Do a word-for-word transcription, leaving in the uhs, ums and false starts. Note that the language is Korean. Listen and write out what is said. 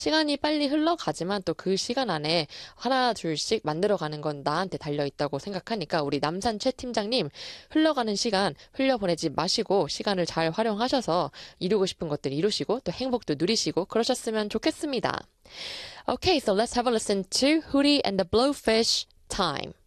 시간이 빨리 흘러가지만 또 그 시간 안에 하나, 둘씩 만들어가는 건 나한테 달려있다고 생각하니까 우리 남산 최 팀장님 흘러가는 시간 흘려보내지 마시고 시간을 잘 활용하셔서 이루고 싶은 것들 이루시고 또 행복도 누리시고 그러셨으면 좋겠습니다. Okay, so let's have a listen to Hootie and the Blowfish Time.